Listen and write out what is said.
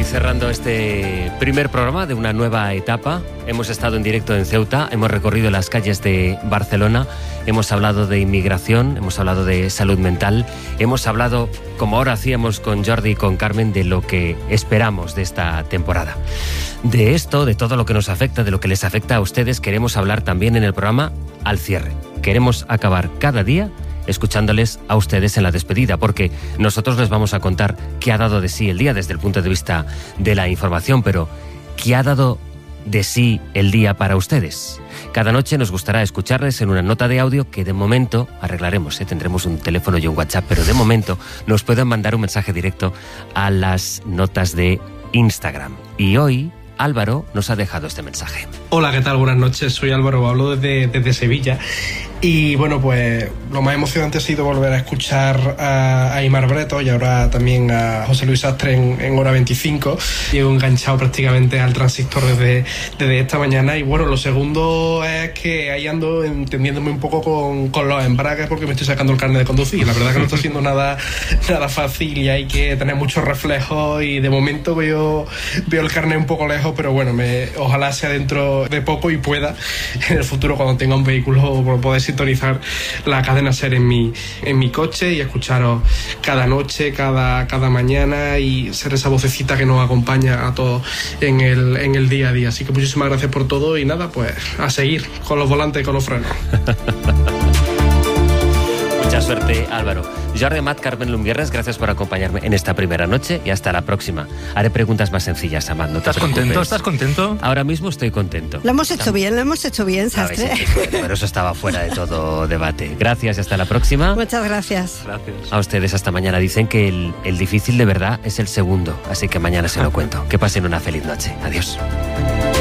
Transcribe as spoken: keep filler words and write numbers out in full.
cerrando este primer programa de una nueva etapa. Hemos estado en directo en Ceuta, hemos recorrido las calles de Barcelona, hemos hablado de inmigración, hemos hablado de salud mental, hemos hablado, como ahora hacíamos con Jordi y con Carmen, de lo que esperamos de esta temporada. De esto, de todo lo que nos afecta, de lo que les afecta a ustedes, queremos hablar también en el programa al cierre. Queremos acabar cada día escuchándoles a ustedes en la despedida, porque nosotros les vamos a contar qué ha dado de sí el día desde el punto de vista de la información, pero ¿qué ha dado de sí el día para ustedes? Cada noche nos gustará escucharles en una nota de audio que de momento arreglaremos, ¿eh? Tendremos un teléfono y un WhatsApp, pero de momento nos pueden mandar un mensaje directo a las notas de Instagram. Y hoy Álvaro nos ha dejado este mensaje. Hola, ¿qué tal? Buenas noches, soy Álvaro, hablo desde, desde Sevilla. Y bueno, pues lo más emocionante ha sido volver a escuchar a, a Aimar Breto y ahora también a José Luis Sastre en, en Hora veinticinco. Llevo enganchado prácticamente al transistor desde, desde esta mañana. Y bueno, lo segundo es que ahí ando entendiéndome un poco con, con los embragues porque me estoy sacando el carnet de conducir. La verdad que no está siendo nada, nada fácil y hay que tener muchos reflejos y de momento veo, veo el carnet un poco lejos, pero bueno, me, ojalá sea dentro de poco y pueda en el futuro, cuando tenga un vehículo, poder sintonizar la cadena SER en mi, en mi coche y escucharos cada noche, cada, cada mañana y ser esa vocecita que nos acompaña a todos en el, en el día a día. Así que muchísimas gracias por todo y nada, pues a seguir con los volantes y con los frenos. Mucha suerte, Álvaro. Jordi Amat, Carmen Lumbierres, gracias por acompañarme en esta primera noche y hasta la próxima. Haré preguntas más sencillas, Amat, no te ¿Estás preocupes. contento? ¿Estás contento? Ahora mismo estoy contento. Lo hemos hecho bien, lo hemos hecho bien, Sastre. Sí, sí, pero eso estaba fuera de todo debate. Gracias y hasta la próxima. Muchas gracias. Gracias. A ustedes hasta mañana. Dicen que el, el difícil de verdad es el segundo, así que mañana se lo cuento. Que pasen una feliz noche. Adiós.